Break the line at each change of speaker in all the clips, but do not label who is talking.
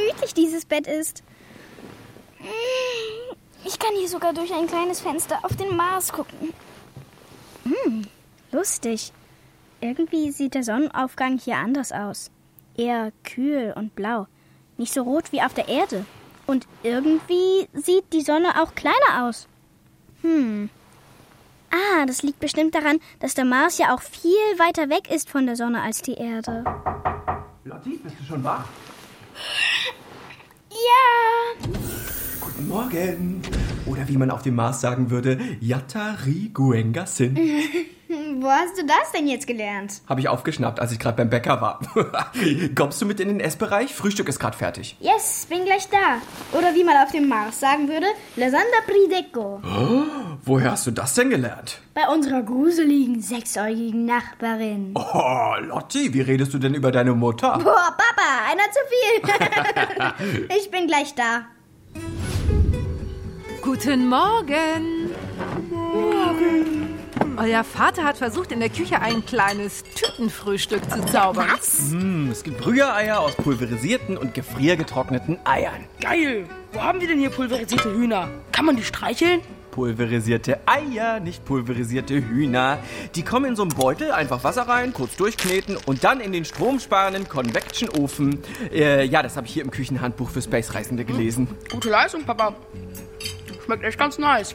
gemütlich dieses Bett ist. Ich kann hier sogar durch ein kleines Fenster auf den Mars gucken. Lustig. Irgendwie sieht der Sonnenaufgang hier anders aus. Eher kühl und blau. Nicht so rot wie auf der Erde. Und irgendwie sieht die Sonne auch kleiner aus. Das liegt bestimmt daran, dass der Mars ja auch viel weiter weg ist von der Sonne als die Erde.
Lotti, bist du schon wach?
Ja.
Guten Morgen. Oder wie man auf dem Mars sagen würde, Yatari Guenga Sin.
Wo hast du das denn jetzt gelernt?
Habe ich aufgeschnappt, als ich gerade beim Bäcker war. Kommst du mit in den Essbereich? Frühstück ist gerade fertig.
Yes, bin gleich da. Oder wie man auf dem Mars sagen würde, Lasanda Prideco.
Oh, woher hast du das denn gelernt?
Bei unserer gruseligen, sechsäugigen Nachbarin.
Oh, Lotti, wie redest du denn über deine Mutter?
Boah, Papa, einer zu viel. Ich bin gleich da.
Guten Morgen. Euer Vater hat versucht, in der Küche ein kleines Tütenfrühstück zu zaubern.
Was?
Es gibt Rühreier aus pulverisierten und gefriergetrockneten Eiern.
Geil! Wo haben wir denn hier pulverisierte Hühner? Kann man die streicheln?
Pulverisierte Eier, nicht pulverisierte Hühner. Die kommen in so einen Beutel, einfach Wasser rein, kurz durchkneten und dann in den stromsparenden Convection-Ofen. Das habe ich hier im Küchenhandbuch für Space-Reisende gelesen.
Gute Leistung, Papa. Schmeckt echt ganz nice.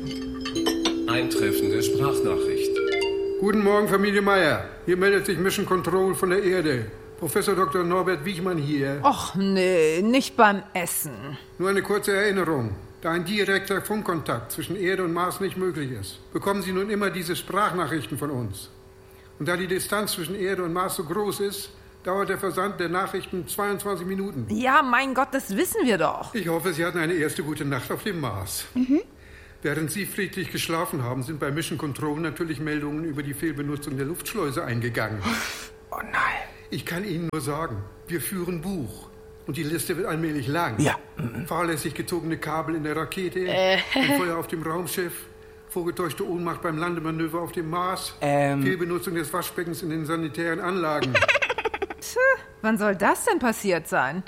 Eintreffende Sprachnachricht.
Guten Morgen, Familie Meier. Hier meldet sich Mission Control von der Erde. Professor Dr. Norbert Wiechmann hier.
Och nee, nicht beim Essen.
Nur eine kurze Erinnerung. Da ein direkter Funkkontakt zwischen Erde und Mars nicht möglich ist, bekommen Sie nun immer diese Sprachnachrichten von uns. Und da die Distanz zwischen Erde und Mars so groß ist, dauert der Versand der Nachrichten 22 Minuten.
Ja, mein Gott, das wissen wir doch.
Ich hoffe, Sie hatten eine erste gute Nacht auf dem Mars. Während Sie friedlich geschlafen haben, sind bei Mission Control natürlich Meldungen über die Fehlbenutzung der Luftschleuse eingegangen.
Oh nein.
Ich kann Ihnen nur sagen, wir führen Buch. Und die Liste wird allmählich lang.
Ja.
Fahrlässig gezogene Kabel in der Rakete, ein Feuer auf dem Raumschiff, vorgetäuschte Ohnmacht beim Landemanöver auf dem Mars, Fehlbenutzung des Waschbeckens in den sanitären Anlagen.
Wann soll das denn passiert sein?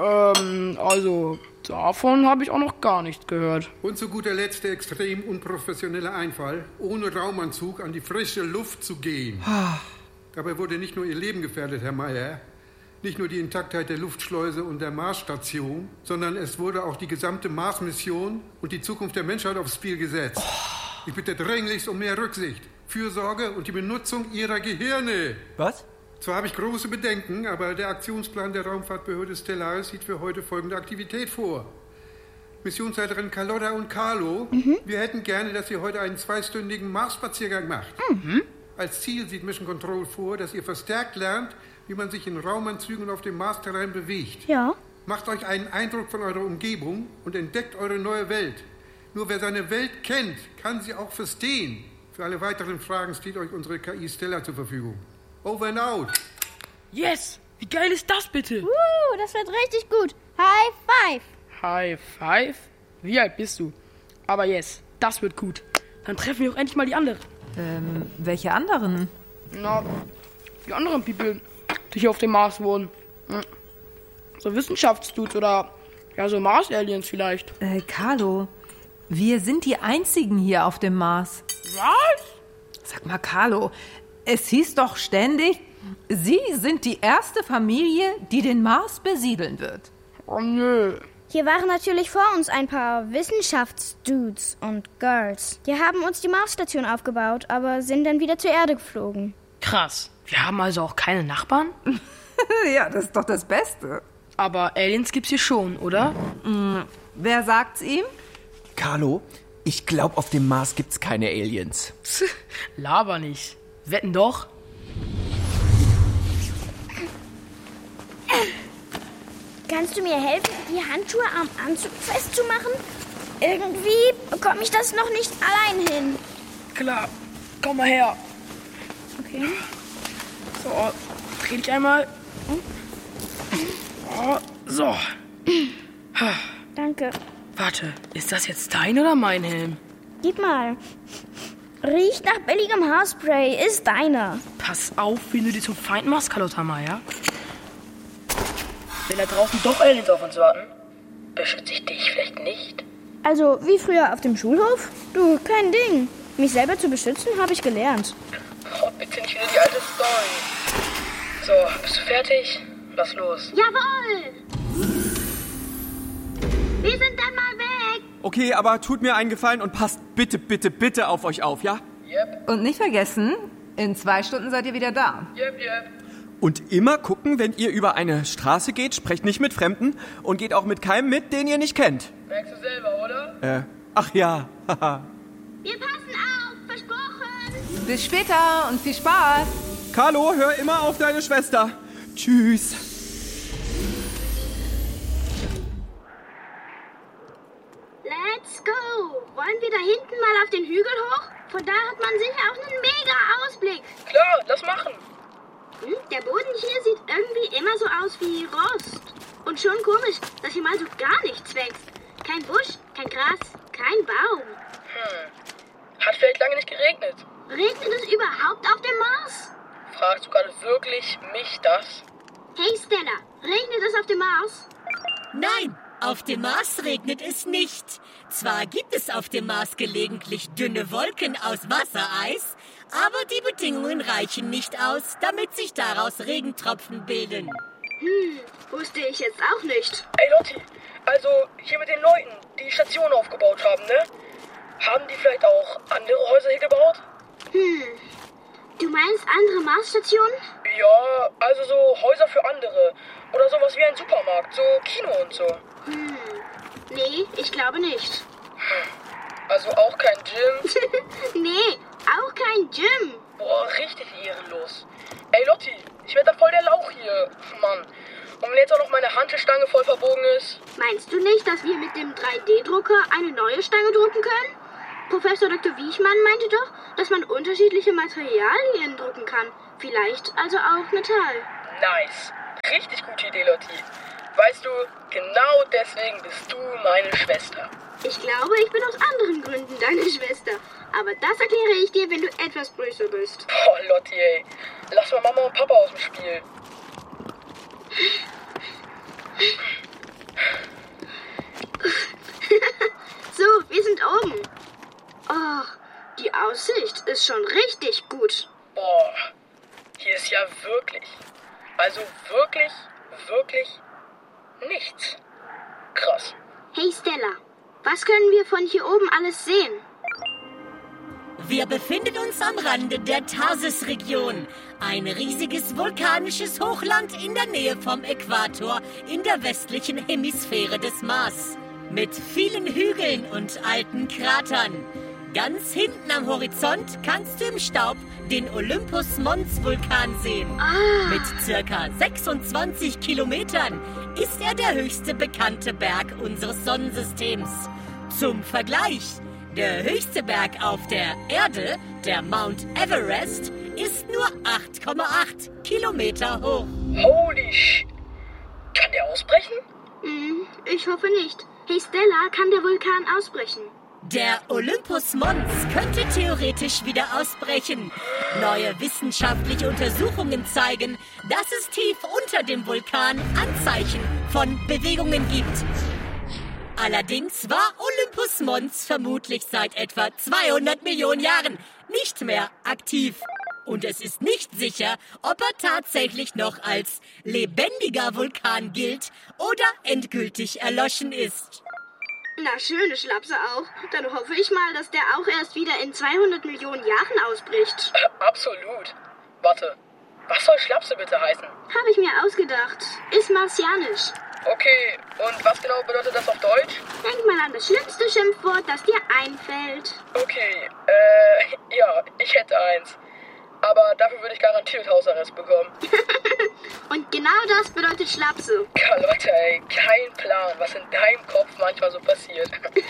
Also davon habe ich auch noch gar nichts gehört.
Und zu guter Letzt der extrem unprofessionelle Einfall, ohne Raumanzug an die frische Luft zu gehen. Dabei wurde nicht nur Ihr Leben gefährdet, Herr Meier, nicht nur die Intaktheit der Luftschleuse und der Marsstation, sondern es wurde auch die gesamte Mars-Mission und die Zukunft der Menschheit aufs Spiel gesetzt. Ich bitte dringlichst um mehr Rücksicht, Fürsorge und die Benutzung Ihrer Gehirne.
Was?
Zwar habe ich große Bedenken, aber der Aktionsplan der Raumfahrtbehörde Stellaris sieht für heute folgende Aktivität vor. Missionsleiterin Carlotta und Carlo, wir hätten gerne, dass ihr heute einen 2-stündigen Mars-Spaziergang macht. Als Ziel sieht Mission Control vor, dass ihr verstärkt lernt, wie man sich in Raumanzügen und auf dem Marsterrain bewegt.
Ja.
Macht euch einen Eindruck von eurer Umgebung und entdeckt eure neue Welt. Nur wer seine Welt kennt, kann sie auch verstehen. Für alle weiteren Fragen steht euch unsere KI Stella zur Verfügung. Over and out.
Yes! Wie geil ist das bitte?
Das wird richtig gut. High five.
High five? Wie alt bist du? Aber yes, das wird gut. Dann treffen wir auch endlich mal die anderen.
Welche anderen?
Na, die anderen People, die hier auf dem Mars wohnen. So Wissenschaftsdudes oder ja, so Mars-Aliens vielleicht.
Carlo, wir sind die Einzigen hier auf dem Mars.
Was?
Sag mal, Carlo, es hieß doch ständig, Sie sind die erste Familie, die den Mars besiedeln wird.
Oh nö.
Hier waren natürlich vor uns ein paar Wissenschaftsdudes und Girls. Die haben uns die Marsstation aufgebaut, aber sind dann wieder zur Erde geflogen.
Krass. Wir haben also auch keine Nachbarn?
Ja, das ist doch das Beste.
Aber Aliens gibt's hier schon, oder?
Wer sagt's ihm?
Carlo, ich glaube, auf dem Mars gibt's keine Aliens.
Laber nicht. Wetten doch.
Kannst du mir helfen, die Handschuhe am Anzug festzumachen? Irgendwie bekomme ich das noch nicht allein hin.
Klar. Komm mal her.
Okay.
So, dreh dich einmal. Oh, so.
Danke.
Warte, ist das jetzt dein oder mein Helm?
Gib mal. Riecht nach billigem Haarspray. Ist deiner.
Pass auf, wenn du dir zum Feind machst, Carlotta Meier.
Wenn da draußen doch Aliens auf uns warten, beschütze ich dich vielleicht nicht?
Also, wie früher auf dem Schulhof? Du, kein Ding. Mich selber zu beschützen, habe ich gelernt.
Oh, bitte nicht wieder die alte Story. So, bist du fertig? Lass los.
Jawohl! Wir sind dann mal weg.
Okay, aber tut mir einen Gefallen und passt bitte, bitte, bitte auf euch auf, ja?
Yep,
Und nicht vergessen, in 2 Stunden seid ihr wieder da.
yep, yep.
Und immer gucken, wenn ihr über eine Straße geht, sprecht nicht mit Fremden und geht auch mit keinem mit, den ihr nicht kennt.
Merkst du selber, oder?
Ach ja, haha.
Wir passen auf, versprochen.
Bis später und viel Spaß.
Carlo, hör immer auf deine Schwester. Tschüss.
Let's go. Wollen wir da hinten mal auf den Hügel hoch? Von da hat man sicher auch einen mega Ausblick.
Klar, lass machen.
Der Boden hier sieht irgendwie immer so aus wie Rost. Und schon komisch, dass hier mal so gar nichts wächst. Kein Busch, kein Gras, kein Baum.
Hat vielleicht lange nicht geregnet.
Regnet es überhaupt auf dem Mars?
Fragst du gerade wirklich mich das?
Hey Stella, regnet es auf dem Mars?
Nein, auf dem Mars regnet es nicht. Zwar gibt es auf dem Mars gelegentlich dünne Wolken aus Wassereis, aber die Bedingungen reichen nicht aus, damit sich daraus Regentropfen bilden.
Wusste ich jetzt auch nicht.
Ey Lotti, also hier mit den Leuten, die Station aufgebaut haben, ne? Haben die vielleicht auch andere Häuser hier gebaut?
Du meinst andere Marsstationen?
Ja, also so Häuser für andere. Oder sowas wie ein Supermarkt, so Kino und so.
Nee, ich glaube nicht.
Also auch kein Gym?
Nee, auch kein Gym.
Boah, richtig ehrenlos. Ey Lotti, ich werd dann voll der Lauch hier. Mann. Und wenn jetzt auch noch meine Hantelstange voll verbogen ist?
Meinst du nicht, dass wir mit dem 3D-Drucker eine neue Stange drucken können? Professor Dr. Wiechmann meinte doch, dass man unterschiedliche Materialien drucken kann. Vielleicht also auch Metall.
Nice. Richtig gute Idee, Lotti. Weißt du, genau deswegen bist du meine Schwester.
Ich glaube, ich bin aus anderen Gründen deine Schwester. Aber das erkläre ich dir, wenn du etwas größer bist.
Boah, Lotti, ey. Lass mal Mama und Papa aus dem Spiel.
So, wir sind oben. Oh, die Aussicht ist schon richtig gut.
Boah, hier ist ja wirklich, also wirklich, wirklich nichts. Krass.
Hey Stella, was können wir von hier oben alles sehen?
Wir befinden uns am Rande der Tarsis-Region, ein riesiges vulkanisches Hochland in der Nähe vom Äquator in der westlichen Hemisphäre des Mars. Mit vielen Hügeln und alten Kratern. Ganz hinten am Horizont kannst du im Staub den Olympus Mons Vulkan sehen. Mit circa 26 Kilometern ist er der höchste bekannte Berg unseres Sonnensystems. Zum Vergleich, der höchste Berg auf der Erde, der Mount Everest, ist nur 8,8 Kilometer hoch.
Holy sh... Kann der ausbrechen?
Ich hoffe nicht. Hey Stella, kann der Vulkan ausbrechen?
Der Olympus Mons könnte theoretisch wieder ausbrechen. Neue wissenschaftliche Untersuchungen zeigen, dass es tief unter dem Vulkan Anzeichen von Bewegungen gibt. Allerdings war Olympus Mons vermutlich seit etwa 200 Millionen Jahren nicht mehr aktiv. Und es ist nicht sicher, ob er tatsächlich noch als lebendiger Vulkan gilt oder endgültig erloschen ist.
Na, schöne Schlapse auch. Dann hoffe ich mal, dass der auch erst wieder in 200 Millionen Jahren ausbricht.
Absolut. Warte, was soll Schlapse bitte heißen?
Habe ich mir ausgedacht. Ist martianisch.
Okay, und was genau bedeutet das auf Deutsch?
Denk mal an das schlimmste Schimpfwort, das dir einfällt.
Okay, ja, ich hätte eins. Aber dafür würde ich garantiert Hausarrest bekommen.
Und genau das bedeutet Schlapse.
Carlotta, ey, kein Plan, was in deinem Kopf manchmal so passiert.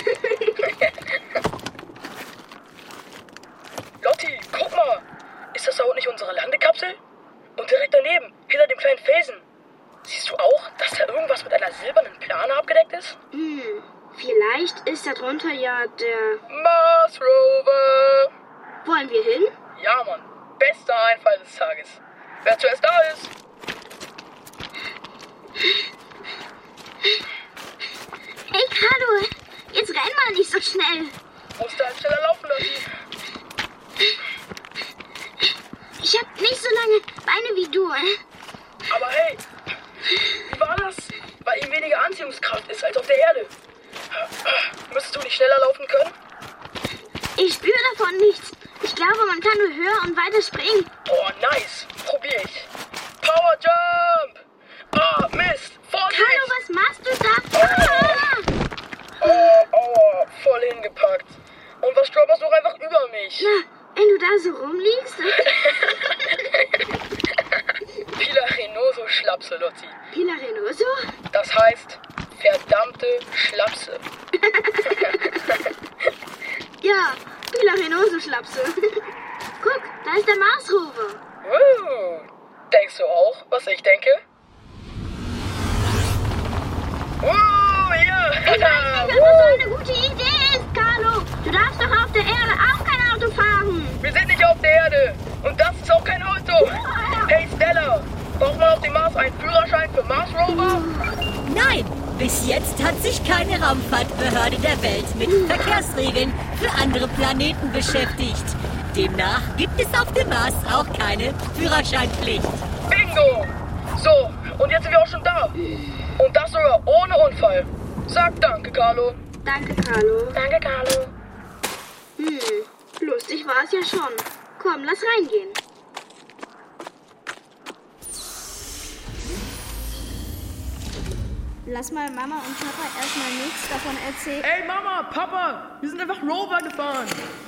Lotti, guck mal. Ist das da unten nicht unsere Landekapsel? Und direkt daneben, hinter dem kleinen Felsen. Siehst du auch, dass da irgendwas mit einer silbernen Plane abgedeckt ist?
Vielleicht ist da drunter ja der...
Mars Rover.
Wollen wir hin?
Ja, Mann. Bester Einfall des Tages. Wer zuerst da ist.
schnell.
Musst du halt schneller laufen, Lotti.
Ich hab nicht so lange Beine wie du,
Aber hey, wie war das? Weil ihm weniger Anziehungskraft ist als auf der Erde. Müsstest du nicht schneller laufen können?
Ich spüre davon nichts. Ich glaube, man kann nur höher und weiter springen.
Oh, nice. Probier ich. Power Jump! Ah, Mist! Vorsicht!
Carlo, was machst du da?
Oh, voll hingepackt. Und was stolperst du auch einfach über mich?
Na, wenn du da so rumliegst.
Pilarenoso Schlapse, Lotti.
Pilarenoso?
Das heißt, verdammte Schlapse.
Ja, Pilarenoso Schlapse. Guck, da ist der Mars-Rover.
Denkst du auch, was ich denke? Ja!
Ich weiß nicht, ob das so eine gute Idee ist, Carlo. Du darfst doch auf der Erde auch kein Auto fahren.
Wir sind nicht auf der Erde. Und das ist auch kein Auto. Hey Stella, braucht man auf dem Mars einen Führerschein für Mars Rover?
Nein, bis jetzt hat sich keine Raumfahrtbehörde der Welt mit Verkehrsregeln für andere Planeten beschäftigt. Demnach gibt es auf dem Mars auch keine Führerscheinpflicht.
Bingo! So, und jetzt sind wir auch schon da. Und das sogar ohne Unfall. Sag danke, Carlo.
Danke, Carlo.
Danke, Carlo.
Lustig war es ja schon. Komm, lass reingehen.
Lass mal Mama und Papa erstmal nichts davon erzählen.
Ey, Mama, Papa, wir sind einfach Rover gefahren.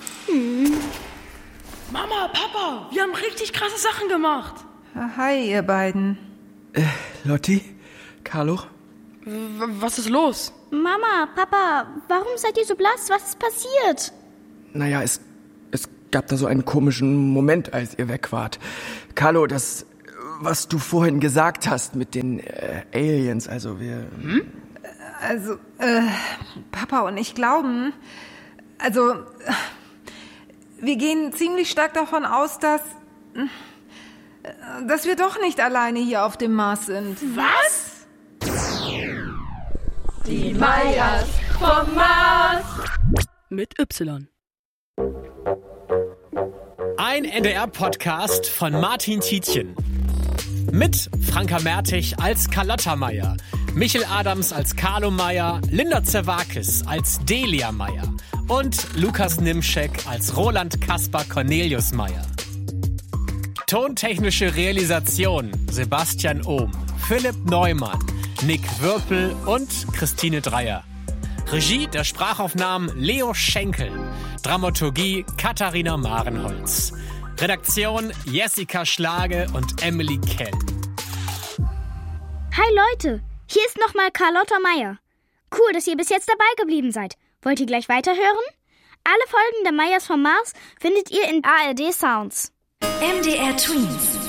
Mama, Papa, wir haben richtig krasse Sachen gemacht.
Hi, ihr beiden.
Lotti? Carlo?
Was ist los?
Mama, Papa, warum seid ihr so blass? Was ist passiert?
Naja, es gab da so einen komischen Moment, als ihr weg wart. Carlo, das, was du vorhin gesagt hast mit den Aliens, also wir...
Also, Papa und ich glauben, wir gehen ziemlich stark davon aus, dass wir doch nicht alleine hier auf dem Mars sind.
Was?
Die Mayas vom Mars.
Mit Y.
Ein NDR-Podcast von Martin Tietjen. Mit Franka Mertig als Carlotta Meyer, Michel Adams als Carlo Meyer, Linda Zerwakis als Delia Meyer und Lukas Nimschek als Roland Kaspar Cornelius Meyer. Tontechnische Realisation Sebastian Ohm, Philipp Neumann, Nick Würpel und Christine Dreier. Regie der Sprachaufnahmen Leo Schenkel. Dramaturgie Katharina Marenholz. Redaktion Jessica Schlage und Emily Kell.
Hi Leute, hier ist nochmal Carlotta Meyer. Cool, dass ihr bis jetzt dabei geblieben seid. Wollt ihr gleich weiterhören? Alle Folgen der Meyers vom Mars findet ihr in ARD Sounds.
MDR Twins.